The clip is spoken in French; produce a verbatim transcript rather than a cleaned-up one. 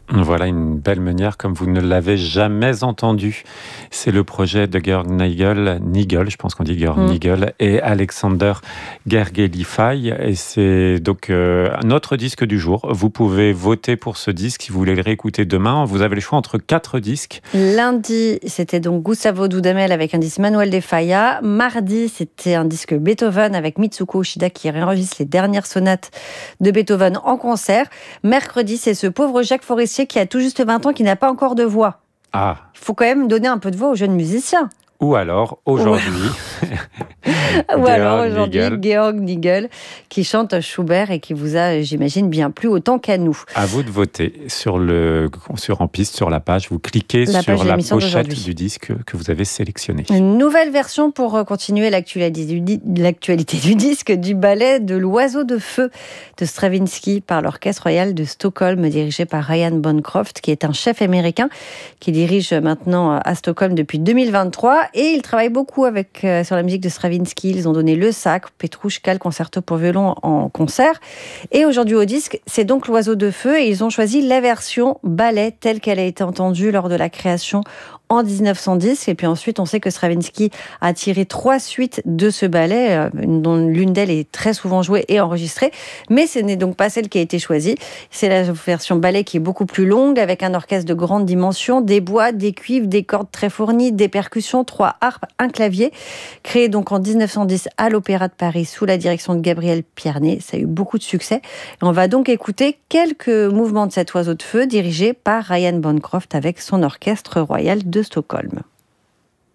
Voilà une belle meunière comme vous ne l'avez jamais entendue. C'est le projet de Georg Nigel, Nigel, je pense qu'on dit Georg Mmh. Nigel, et Alexander Gergelify. Et c'est donc euh, notre disque du jour. Vous pouvez voter pour ce disque si vous voulez le réécouter demain. Vous avez le choix entre quatre disques. Lundi, c'était donc Gustavo Dudamel avec un disque Manuel de Falla. Mardi, c'était un disque Beethoven avec Mitsuko Ushida qui réenregistre les dernières sonates de Beethoven en concert. Mercredi, c'est ce pauvre Jacques Forestier qui a tout juste vingt ans, qui n'a pas encore de voix. Ah, Il faut quand même donner un peu de voix aux jeunes musiciens. ou alors aujourd'hui, Ou alors Georg aujourd'hui, Nigel. Georg Nigel qui chante Schubert et qui vous a, j'imagine, bien plu autant qu'à nous. À vous de voter sur le sur en piste sur la page. Vous cliquez La page sur de la l'émission pochette d'aujourd'hui. du disque que vous avez sélectionné. Une nouvelle version pour continuer l'actualité du, di- l'actualité du disque du ballet de l'Oiseau de Feu de Stravinsky par l'Orchestre Royal de Stockholm, dirigé par Ryan Bancroft, qui est un chef américain qui dirige maintenant à Stockholm depuis deux mille vingt-trois. Et il travaille beaucoup avec, euh, sur la musique de Stravinsky. Ils ont donné Le Sacre, Petrouchka, le concerto pour violon en concert. Et aujourd'hui au disque, c'est donc l'Oiseau de Feu. Et ils ont choisi la version ballet telle qu'elle a été entendue lors de la création en dix-neuf cent dix. Et puis ensuite, on sait que Stravinsky a tiré trois suites de ce ballet, dont l'une d'elles est très souvent jouée et enregistrée. Mais ce n'est donc pas celle qui a été choisie. C'est la version ballet qui est beaucoup plus longue, avec un orchestre de grande dimension, des bois, des cuivres, des cordes très fournies, des percussions, trois harpes, un clavier. Créé donc en dix-neuf cent dix à l'Opéra de Paris sous la direction de Gabriel Pierné. Ça a eu beaucoup de succès. Et on va donc écouter quelques mouvements de cet oiseau de feu dirigé par Ryan Bancroft avec son orchestre royal de Stockholm.